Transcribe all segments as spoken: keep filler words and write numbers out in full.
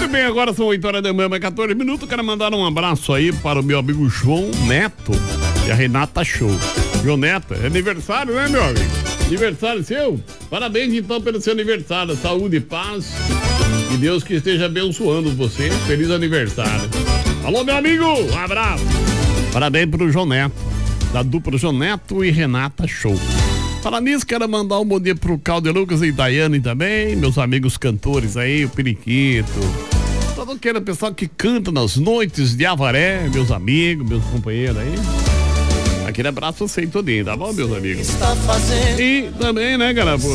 bem, agora são oito horas da manhã, mais quatorze minutos. Quero mandar um abraço aí para o meu amigo João Neto e a Renata Show. João Neto, é aniversário, né, meu amigo? Aniversário seu? Parabéns então pelo seu aniversário. Saúde e paz. E Deus que esteja abençoando você. Feliz aniversário. Alô, meu amigo, um abraço. Parabéns pro João Neto, da dupla João Neto e Renata Show. Fala nisso, quero mandar um bom dia pro Calde Lucas e Daiane também, meus amigos cantores aí, o Periquito, todo aquele pessoal que canta nas noites de Avaré, meus amigos, meus companheiros aí. Aquele abraço você todinho, tá bom, meus amigos? E também, né, galera, pô,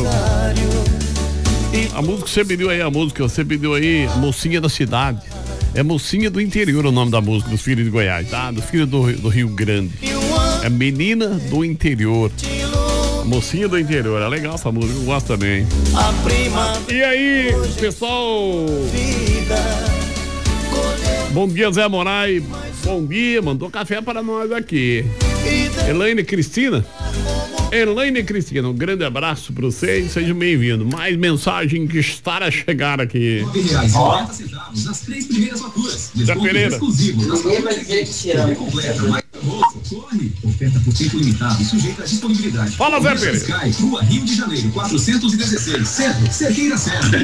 a música que você pediu aí, a música que você pediu aí, Mocinha da Cidade. É Mocinha do Interior o nome da música, dos filhos de Goiás, tá? Dos filhos do, do Rio Grande. É Menina do Interior. Mocinha do Interior, é legal essa música, eu gosto também. E aí, pessoal? Bom dia, Zé Moraes. Bom dia, mandou café para nós aqui. Elaine Cristina. Elaine Cristina, um grande abraço para vocês, sejam bem-vindos. Mais mensagem que está a chegar aqui. Ó. Zé Pereira. Ninguém vai dizer que te ama. Oferta por tempo limitado, sujeita à disponibilidade. Fala, Zé Pereira. Sky, Rua Rio de Janeiro, quatrocentos e dezesseis, Centro, Cerqueira Serra.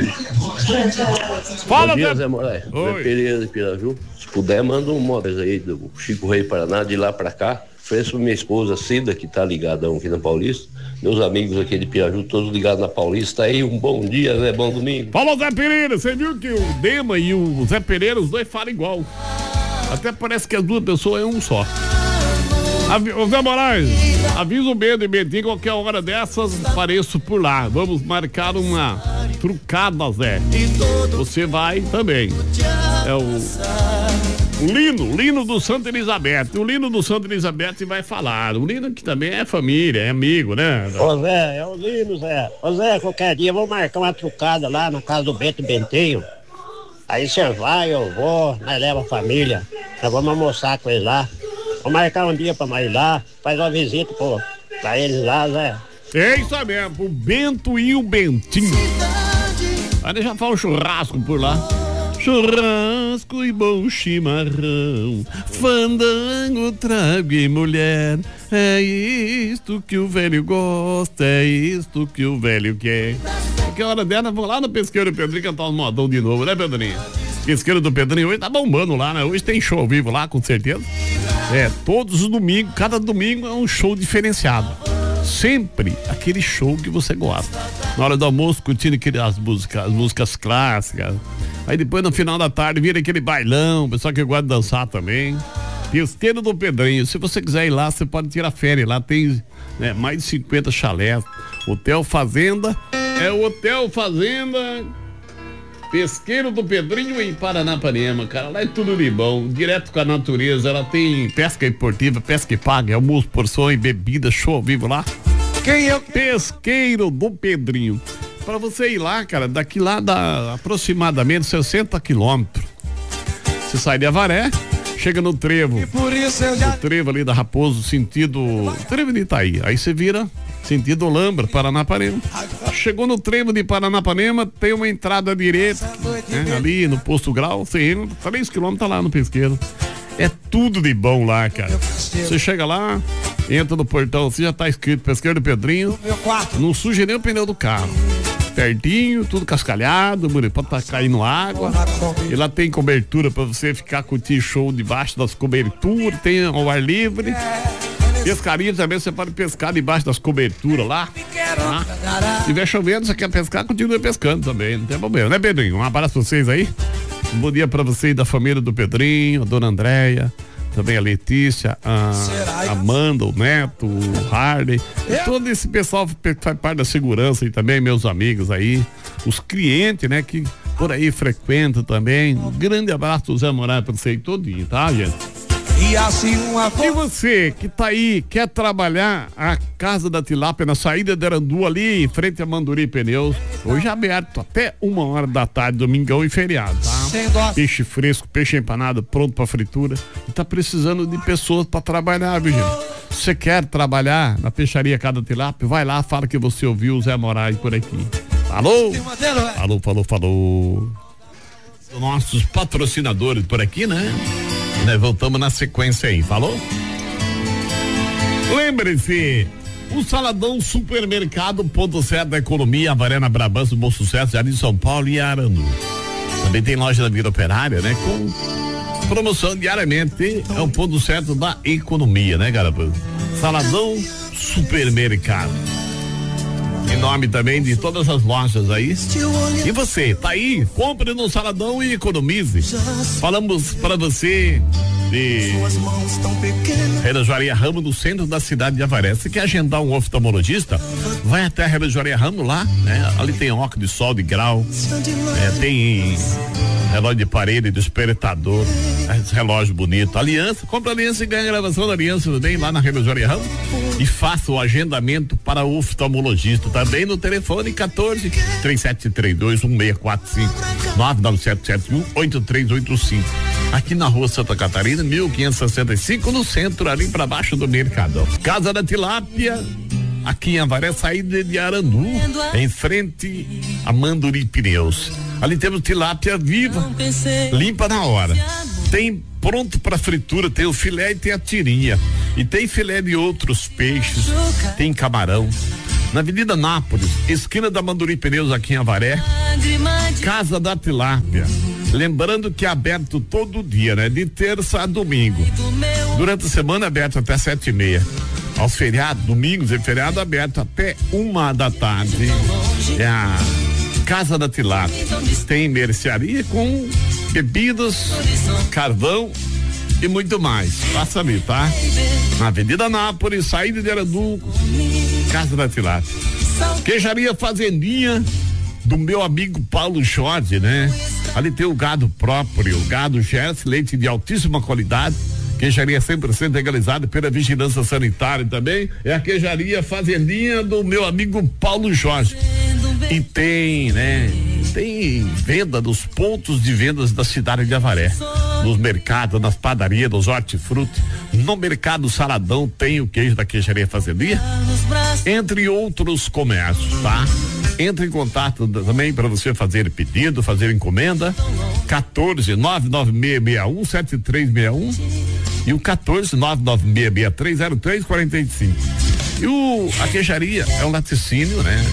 Fala, Bom dia, Zé. Zé Moraes. Oi. Zé Pereira de Piraju. Se puder, manda um móveis aí do Chico Rei Paraná, de lá pra cá. Ofereço minha esposa Cida, que tá ligadão aqui na Paulista. Meus amigos aqui de Piraju, todos ligados na Paulista. Aí, um bom dia, né? Bom domingo. Fala, Zé Pereira. Você viu que o Dema e o Zé Pereira, os dois falam igual. Até parece que as duas pessoas é um só. Avi... Ô Zé Moraes, avisa o Bento e Bentinho, qualquer hora dessas, apareço por lá. Vamos marcar uma trucada, Zé. Você vai também. É o... O Lino, Lino do Santa Elizabeth. O Lino do Santa Elizabeth vai falar. O Lino que também é família, é amigo, né? Ô Zé, é o Lino, Zé. Ô Zé, qualquer dia vamos marcar uma trucada lá na casa do Bento Bentinho. Aí você vai, eu vou, nós leva a família. Nós vamos almoçar com eles lá. Vamos marcar um dia pra nós ir lá, faz uma visita pô, pra eles lá, Zé. É isso mesmo, o Bento e o Bentinho. Aí já faz um churrasco por lá. Churrasco e bom chimarrão, fandango, trago e mulher. É isto que o velho gosta, é isto que o velho quer. Que hora dela, vou lá no Pesqueiro do Pedrinho cantar um modão de novo, né, Pedrinho? Pesqueiro do Pedrinho hoje tá bombando lá, né? Hoje tem show ao vivo lá, com certeza. É, todos os domingos, cada domingo é um show diferenciado. Sempre aquele show que você gosta. Na hora do almoço, curtindo aquelas músicas, as músicas clássicas. Aí depois, no final da tarde, vira aquele bailão, pessoal que gosta de dançar também. Pesqueiro do Pedrinho. Se você quiser ir lá, você pode tirar férias. Lá tem, né, mais de cinquenta chalés. Hotel Fazenda. É o Hotel Fazenda Pesqueiro do Pedrinho em Paranapanema, cara. Lá é tudo de bom, direto com a natureza. Ela tem pesca esportiva, pesca e paga, almoço, porções, bebida, show ao vivo lá. Quem é o Pesqueiro do Pedrinho? Pra você ir lá, cara, daqui lá dá aproximadamente sessenta quilômetros. Você sai de Avaré, chega no trevo, no trevo ali da Raposo, sentido trevo de Itaí. Aí você vira sentido Olambra, Paranapanema. Chegou no trevo de Paranapanema, tem uma entrada direita, né, ali no posto Grau, você entra, três quilômetros tá lá no Pesqueiro. É tudo de bom lá, cara. Você chega lá, entra no portão, você já tá escrito Pesqueiro do Pedrinho, não suja nem o pneu do carro. Pertinho, tudo cascalhado, pode estar caindo água. E lá tem cobertura pra você ficar curtindo show debaixo das coberturas, tem ao ar livre. Pescaria também, você pode pescar debaixo das coberturas lá. Tá? Se tiver chovendo, você quer pescar, continua pescando também, não tem problema, né, Pedrinho? Um abraço pra vocês aí. Um bom dia pra vocês da família do Pedrinho, a dona Andréia, também a Letícia, a Amanda, o Neto, o Harley, e todo esse pessoal que faz parte da segurança e também meus amigos aí, os clientes, né, que por aí frequentam também. Um grande abraço do Zé Moraes pra vocês todinho, tá, gente? E assim uma... E você que tá aí, quer trabalhar a Casa da Tilápia na saída de Arandu ali, em frente a Manduri Pneus, hoje é aberto até uma hora da tarde, domingão e feriado, tá? Peixe fresco, peixe empanado, pronto pra fritura. E tá precisando de pessoas pra trabalhar, viu, gente? Se você quer trabalhar na peixaria Casa da Tilápia, vai lá, fala que você ouviu o Zé Moraes por aqui. Alô? Alô, falou, falou. Nossos patrocinadores por aqui, né? Nós voltamos na sequência aí, falou? Lembre-se, o Saladão Supermercado, ponto certo da economia, Avaré na Brabança, Bom Sucesso, Jardim São Paulo e Arandu. Também tem loja da Vila Operária, né? Com promoção diariamente, é o ponto certo da economia, né, galera? Saladão Supermercado. Em nome também de todas as lojas aí. E você, tá aí? Compre no Saladão e economize. Falamos para você de Relojoaria Ramo, no centro da cidade de Avaré. Se quer agendar um oftalmologista, vai até a Relojoaria Ramo lá, né? Ali tem óculos de sol de grau, é, tem relógio de parede, despertador, relógio bonito, aliança, compra aliança e ganha a gravação da aliança também lá na Relojoaria Ramo e faça o agendamento para o oftalmologista também no telefone quatorze, três sete três dois, um seis quatro cinco, nove nove sete sete um, oito três oito cinco. Aqui na rua Santa Catarina, mil quinhentos e sessenta e cinco, no centro, ali para baixo do Mercadão. Casa da Tilápia, aqui em Avaré, saída de Arandu, em frente a Manduri Pneus. Ali temos tilápia viva, limpa na hora. Tem pronto para fritura, tem o filé e tem a tirinha. E tem filé de outros peixes, tem camarão. Na Avenida Nápoles, esquina da Manduri Pneus, aqui em Avaré, Casa da Tilápia. Lembrando que é aberto todo dia, né? De terça a domingo. Durante a semana é aberto até sete e meia. Aos feriados, domingos e feriado aberto até uma da tarde. É a Casa da Tilápia. Tem mercearia com bebidas, carvão e muito mais. Passa ali, tá? Na Avenida Nápoles, saída de Arandu, Casa da Tilápia. Queijaria Fazendinha do meu amigo Paulo Jorge, né? Ali tem o gado próprio, o gado Gerson, leite de altíssima qualidade. Queijaria cem por cento legalizada pela vigilância sanitária também. É a queijaria Fazendinha do meu amigo Paulo Jorge. E tem, né? Tem venda dos pontos de vendas da cidade de Avaré. Nos mercados, nas padarias, nos hortifruti. No mercado Saladão tem o queijo da queijaria Fazendinha, entre outros comércios, tá? Entre em contato também para você fazer pedido, fazer encomenda. quatorze, nove nove seis seis um, sete três seis um e o quatorze, nove nove seis seis três zero três quatro cinco. E o, a queijaria é um laticínio, né?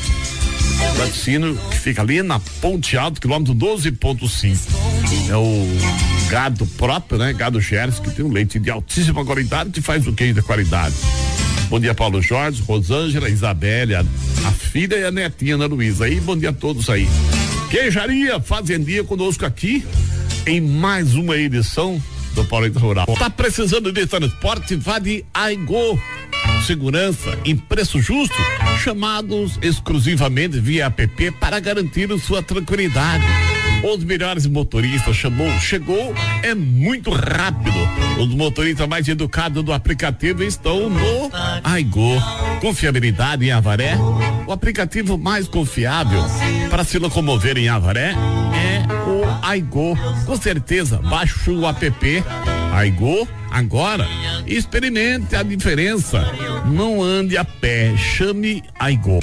Laticínio que fica ali na Ponte Alto, quilômetro doze ponto cinco. É o gado próprio, né? Gado Gerson, que tem um leite de altíssima qualidade, que faz o queijo de qualidade. Bom dia, Paulo Jorge, Rosângela, Isabelle, a, a filha e a netinha Ana Luísa aí. Bom dia a todos aí. Queijaria Fazendinha conosco aqui em mais uma edição do Paulista Rural. Tá precisando de transporte? Vá de Aigo. Segurança em preço justo, chamados exclusivamente via app para garantir sua tranquilidade. Os melhores motoristas chamou, chegou, é muito rápido. Os motoristas mais educados do aplicativo estão no Aigo. Confiabilidade em Avaré. O aplicativo mais confiável para se locomover em Avaré é o Aigo. Com certeza, baixe o app Aigo agora e experimente a diferença. Não ande a pé, chame Aigo.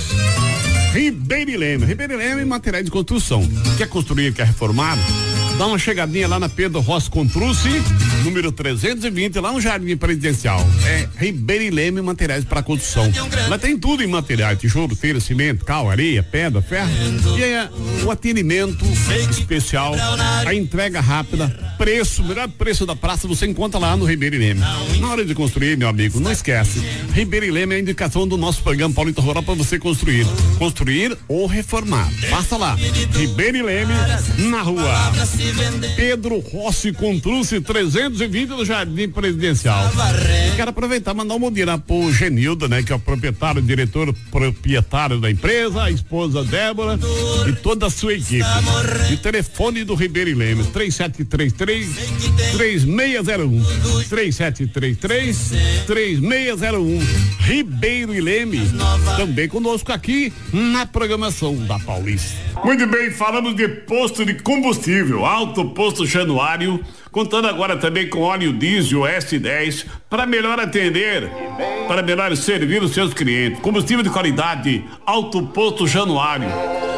Ribeiro Leme, Ribeiro Leme, materiais de construção. Quer construir, quer reformar? Dá uma chegadinha lá na Pedro Rossi Contrucci, número trezentos e vinte, lá no Jardim Presidencial. É Ribeiro Leme, materiais para construção. Lá tem tudo em materiais: tijolo, telha, cimento, cal, areia, pedra, ferro. E é o atendimento especial, a entrega rápida, preço, melhor preço da praça você encontra lá no Ribeiro Leme. Na hora de construir, meu amigo, não esquece. Ribeiro Leme é a indicação do nosso programa Paulista Rural para você construir. Construir ou reformar. Passa lá. Ribeiro Leme, na rua Pedro Rossi Contrucci, trezentos e vinte do Jardim Presidencial. E quero aproveitar e mandar um bom dia pro Genilda, né? Que é o proprietário, diretor proprietário da empresa, a esposa Débora e toda a sua equipe. E o telefone do Ribeiro Leme, três sete três três, três seis zero um. três sete três três, três seis zero um. Ribeiro Leme, também conosco aqui na programação da Paulista. Muito bem, falamos de posto de combustível, Alto Posto Januário, contando agora também com óleo diesel S dez para melhor atender, para melhor servir os seus clientes. Combustível de qualidade, Alto Posto Januário.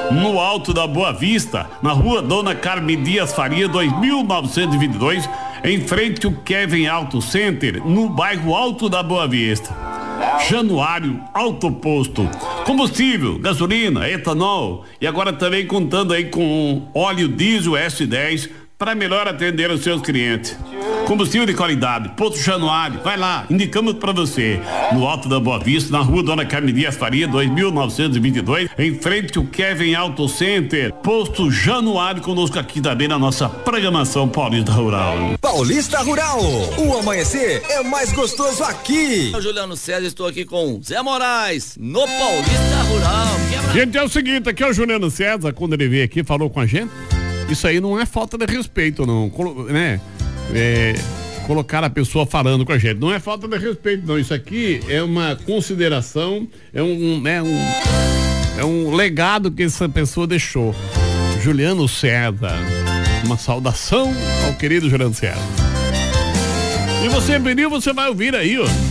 no Alto da Boa Vista, na rua Dona Carmen Dias Faria, dois mil novecentos e vinte e dois, em frente ao Kevin Auto Center, no bairro Alto da Boa Vista. Januário Autoposto, combustível, gasolina, etanol e agora também contando aí com óleo diesel S dez para melhor atender os seus clientes. Combustível de qualidade, Posto Januário, vai lá, indicamos para você, no Alto da Boa Vista, na rua Dona Carmen Dias Faria, dois mil novecentos e vinte e dois, em frente ao Kevin Auto Center, Posto Januário, conosco aqui também na nossa programação Paulista Rural. Paulista Rural, o amanhecer é mais gostoso aqui. Eu, Juliano César, estou aqui com Zé Moraes, no Paulista Rural. Quebra... Gente, é o seguinte, aqui é o Juliano César, quando ele veio aqui, falou com a gente, isso aí não é falta de respeito, não, né? É, colocar a pessoa falando com a gente, não é falta de respeito, não, isso aqui é uma consideração, é um, é um, é um legado que essa pessoa deixou. Juliano César, uma saudação ao querido Juliano César. E você pediu, você vai ouvir aí, ó.